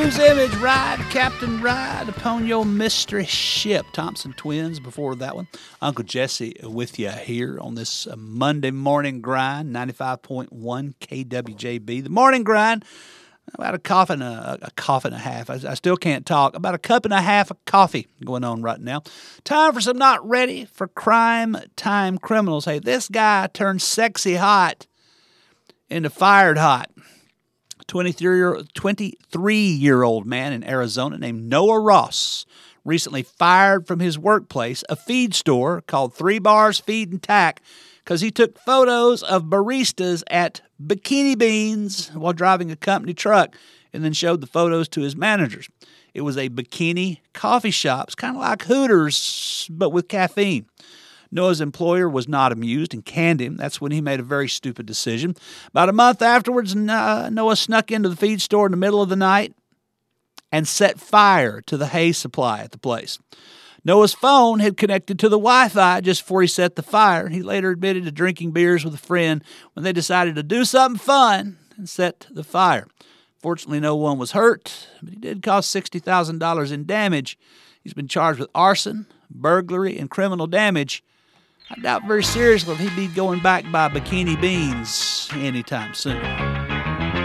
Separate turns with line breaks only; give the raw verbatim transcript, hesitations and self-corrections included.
whose image ride, Captain, ride upon your mystery ship? Thompson Twins before that one. Uncle Jesse with you here on this uh, Monday morning grind, ninety-five point one K W J B. The morning grind, about a cough and a, a cough and a half. I, I still can't talk. About a cup and a half of coffee going on right now. Time for some not ready for crime time criminals. Hey, this guy turned sexy hot into fired hot. twenty-three-year-old man in Arizona named Noah Ross recently fired from his workplace, a feed store called Three Bars Feed and Tack, because he took photos of baristas at Bikini Beans while driving a company truck and then showed the photos to his managers. It was a bikini coffee shop. It's kind of like Hooters, but with caffeine. Noah's employer was not amused and canned him. That's when he made a very stupid decision. About a month afterwards, Noah snuck into the feed store in the middle of the night and set fire to the hay supply at the place. Noah's phone had connected to the Wi-Fi just before he set the fire. He later admitted to drinking beers with a friend when they decided to do something fun and set the fire. Fortunately, no one was hurt, but he did cause sixty thousand dollars in damage. He's been charged with arson, burglary, and criminal damage. I doubt very seriously if he'd be going back by Bikini Beans anytime soon.